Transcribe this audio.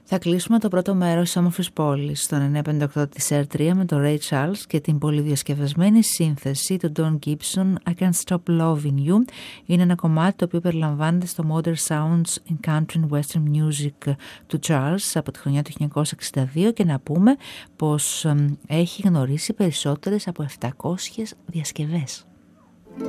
Θα κλείσουμε το πρώτο μέρος της όμορφης πόλης στον 958 της R3 με τον Ray Charles και την πολυδιασκευασμένη σύνθεση του Don Gibson I Can't Stop Loving You. Είναι ένα κομμάτι το οποίο περιλαμβάνεται στο Modern Sounds in Country and Western Music του Charles από τη χρονιά του 1962 και να πούμε πως έχει γνωρίσει περισσότερες από 700 διασκευές.